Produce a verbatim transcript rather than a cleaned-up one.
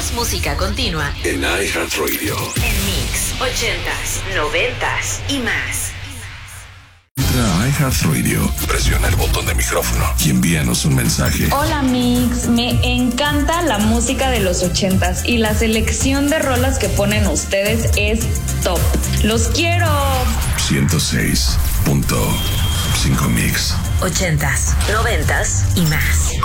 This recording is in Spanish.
Más música continua en iHeartRadio. En Mix, ochentas, noventas y más. Entra a iHeartRadio, presiona el botón de micrófono y envíanos un mensaje. Hola Mix, me encanta la música de los ochentas y la selección de rolas que ponen ustedes es top. ¡Los quiero! ciento seis punto cinco Mix. Ochentas, noventas y más.